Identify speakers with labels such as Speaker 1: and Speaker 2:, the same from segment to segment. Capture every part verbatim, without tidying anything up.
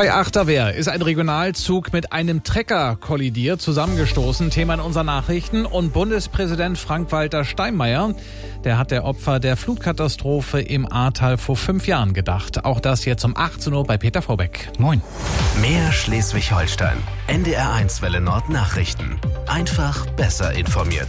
Speaker 1: Bei Achterwehr ist ein Regionalzug mit einem Trecker kollidiert, zusammengestoßen. Thema in unseren Nachrichten. Und Bundespräsident Frank-Walter Steinmeier, der hat der Opfer der Flutkatastrophe im Ahrtal vor fünf Jahren gedacht. Auch das jetzt um achtzehn Uhr bei Peter Vorbeck.
Speaker 2: Moin. Mehr Schleswig-Holstein. N D R eins Welle Nord Nachrichten. Einfach besser informiert.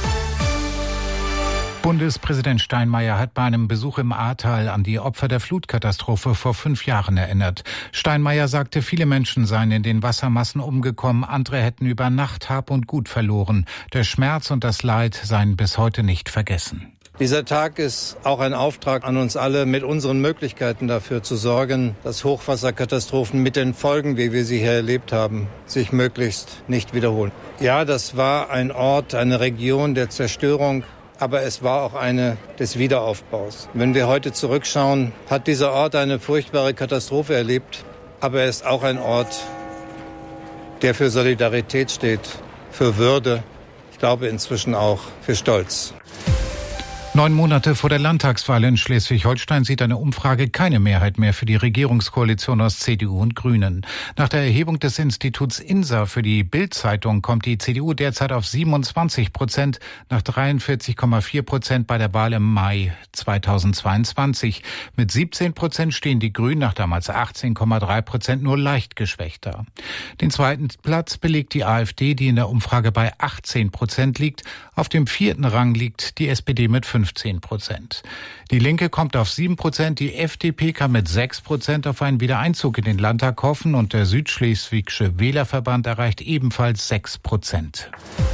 Speaker 3: Bundespräsident Steinmeier hat bei einem Besuch im Ahrtal an die Opfer der Flutkatastrophe vor fünf Jahren erinnert. Steinmeier sagte, viele Menschen seien in den Wassermassen umgekommen, andere hätten über Nacht Hab und Gut verloren. Der Schmerz und das Leid seien bis heute nicht vergessen.
Speaker 4: Dieser Tag ist auch ein Auftrag an uns alle, mit unseren Möglichkeiten dafür zu sorgen, dass Hochwasserkatastrophen mit den Folgen, wie wir sie hier erlebt haben, sich möglichst nicht wiederholen. Ja, das war ein Ort, eine Region der Zerstörung, aber es war auch eine des Wiederaufbaus. Wenn wir heute zurückschauen, hat dieser Ort eine furchtbare Katastrophe erlebt, aber er ist auch ein Ort, der für Solidarität steht, für Würde, ich glaube inzwischen auch für Stolz.
Speaker 3: Neun Monate vor der Landtagswahl in Schleswig-Holstein sieht eine Umfrage keine Mehrheit mehr für die Regierungskoalition aus C D U und Grünen. Nach der Erhebung des Instituts INSA für die Bild-Zeitung kommt die C D U derzeit auf siebenundzwanzig Prozent, nach dreiundvierzig Komma vier Prozent bei der Wahl im Mai zweitausendzweiundzwanzig. Mit siebzehn Prozent stehen die Grünen nach damals achtzehn Komma drei Prozent nur leicht geschwächt da. Den zweiten Platz belegt die AfD, die in der Umfrage bei achtzehn Prozent liegt. Auf dem vierten Rang liegt die S P D mit fünfzehn Prozent. Die Linke kommt auf sieben Prozent, die F D P kann mit sechs Prozent auf einen Wiedereinzug in den Landtag hoffen und der Südschleswigsche Wählerverband erreicht ebenfalls sechs Prozent.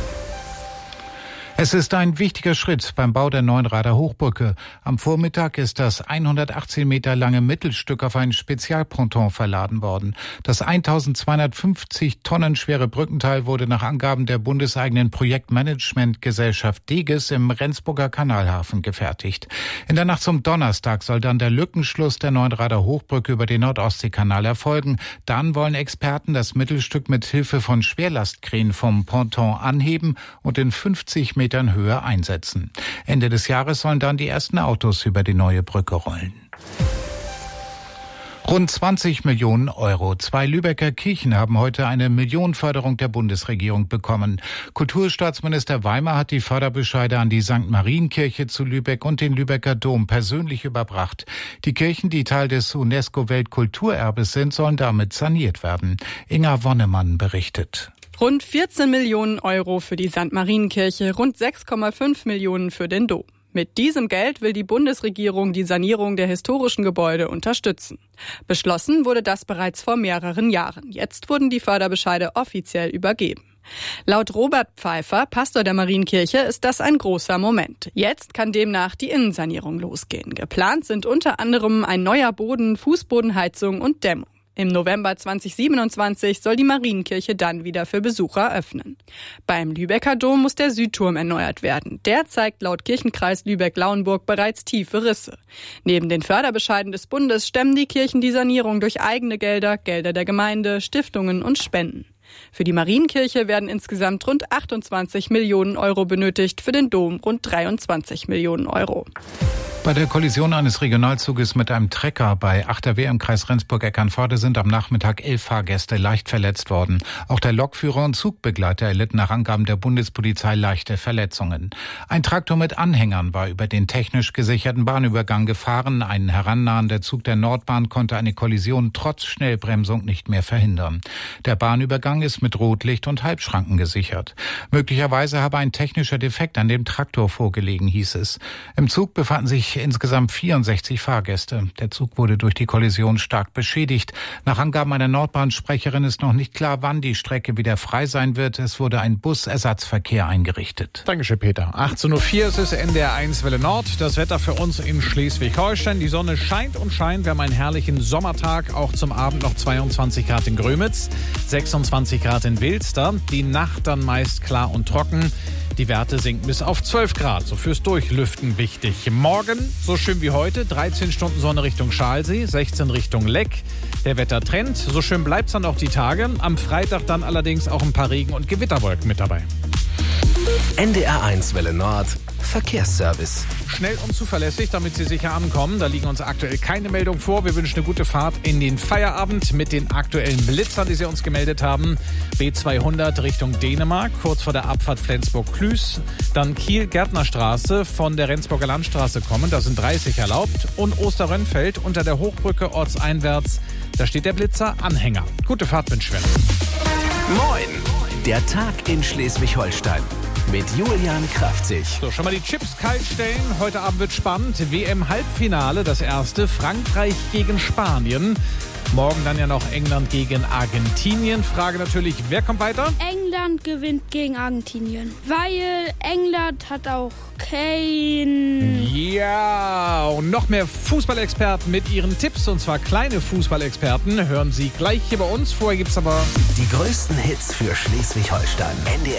Speaker 3: Es ist ein wichtiger Schritt beim Bau der Neunrader Hochbrücke. Am Vormittag ist das hundertachtzehn Meter lange Mittelstück auf ein Spezialponton verladen worden. Das eintausendzweihundertfünfzig Tonnen schwere Brückenteil wurde nach Angaben der bundeseigenen Projektmanagementgesellschaft DEGES im Rendsburger Kanalhafen gefertigt. In der Nacht zum Donnerstag soll dann der Lückenschluss der Neunrader Hochbrücke über den Nordostseekanal erfolgen. Dann wollen Experten das Mittelstück mit Hilfe von Schwerlastkränen vom Ponton anheben und in fünfzig Metern Höhe einsetzen. Ende des Jahres sollen dann die ersten Autos über die neue Brücke rollen. Rund zwanzig Millionen Euro. Zwei Lübecker Kirchen haben heute eine Millionenförderung der Bundesregierung bekommen. Kulturstaatsminister Weimer hat die Förderbescheide an die Sankt Marienkirche zu Lübeck und den Lübecker Dom persönlich überbracht. Die Kirchen, die Teil des UNESCO-Weltkulturerbes sind, sollen damit saniert werden. Inga Wonnemann berichtet.
Speaker 5: Rund vierzehn Millionen Euro für die Sankt Marienkirche, rund sechs Komma fünf Millionen für den Dom. Mit diesem Geld will die Bundesregierung die Sanierung der historischen Gebäude unterstützen. Beschlossen wurde das bereits vor mehreren Jahren. Jetzt wurden die Förderbescheide offiziell übergeben. Laut Robert Pfeiffer, Pastor der Marienkirche, ist das ein großer Moment. Jetzt kann demnach die Innensanierung losgehen. Geplant sind unter anderem ein neuer Boden, Fußbodenheizung und Dämmung. Im November zweitausendsiebenundzwanzig soll die Marienkirche dann wieder für Besucher öffnen. Beim Lübecker Dom muss der Südturm erneuert werden. Der zeigt laut Kirchenkreis Lübeck-Lauenburg bereits tiefe Risse. Neben den Förderbescheiden des Bundes stemmen die Kirchen die Sanierung durch eigene Gelder, Gelder der Gemeinde, Stiftungen und Spenden. Für die Marienkirche werden insgesamt rund achtundzwanzig Millionen Euro benötigt, für den Dom rund dreiundzwanzig Millionen Euro.
Speaker 3: Bei der Kollision eines Regionalzuges mit einem Trecker bei Achterwehr im Kreis Rendsburg-Eckernförde sind am Nachmittag elf Fahrgäste leicht verletzt worden. Auch der Lokführer und Zugbegleiter erlitten nach Angaben der Bundespolizei leichte Verletzungen. Ein Traktor mit Anhängern war über den technisch gesicherten Bahnübergang gefahren. Ein herannahender Zug der Nordbahn konnte eine Kollision trotz Schnellbremsung nicht mehr verhindern. Der Bahnübergang ist mit Rotlicht und Halbschranken gesichert. Möglicherweise habe ein technischer Defekt an dem Traktor vorgelegen, hieß es. Im Zug befanden sich insgesamt vierundsechzig Fahrgäste. Der Zug wurde durch die Kollision stark beschädigt. Nach Angaben einer Nordbahnsprecherin ist noch nicht klar, wann die Strecke wieder frei sein wird. Es wurde ein Busersatzverkehr eingerichtet.
Speaker 1: Dankeschön, Peter. achtzehn Uhr vier ist es N D R eins Welle Nord. Das Wetter für uns in Schleswig-Holstein. Die Sonne scheint und scheint. Wir haben einen herrlichen Sommertag. Auch zum Abend noch zweiundzwanzig Grad in Grömitz, sechsundzwanzig Grad in Wilster. Die Nacht dann meist klar und trocken. Die Werte sinken bis auf zwölf Grad, so fürs Durchlüften wichtig. Morgen, so schön wie heute, dreizehn Stunden Sonne Richtung Schalsee, sechzehn Richtung Leck. Der Wettertrend, so schön bleibt's dann auch die Tage. Am Freitag dann allerdings auch ein paar Regen- und Gewitterwolken mit dabei.
Speaker 2: N D R eins Welle Nord Verkehrsservice.
Speaker 1: Schnell und zuverlässig, damit Sie sicher ankommen. Da liegen uns aktuell keine Meldungen vor. Wir wünschen eine gute Fahrt in den Feierabend mit den aktuellen Blitzern, die Sie uns gemeldet haben. B zweihundert Richtung Dänemark, kurz vor der Abfahrt Flensburg-Klüß. Dann Kiel-Gärtnerstraße von der Rendsburger Landstraße kommen. Da sind dreißig erlaubt. Und Osterrönfeld unter der Hochbrücke ortseinwärts. Da steht der Blitzer Anhänger. Gute Fahrt wünschen wir.
Speaker 2: Moin! Der Tag in Schleswig-Holstein. Mit Julian Kraftzig.
Speaker 1: So, schon mal die Chips kalt stellen. Heute Abend wird spannend. W M-Halbfinale, das erste. Frankreich gegen Spanien. Morgen dann ja noch England gegen Argentinien. Frage natürlich, wer kommt weiter?
Speaker 6: England gewinnt gegen Argentinien, weil England hat auch Kane.
Speaker 1: Ja, und noch mehr Fußballexperten mit ihren Tipps, und zwar kleine Fußballexperten, hören Sie gleich hier bei uns. Vorher gibt's aber
Speaker 2: die größten Hits für Schleswig-Holstein. N D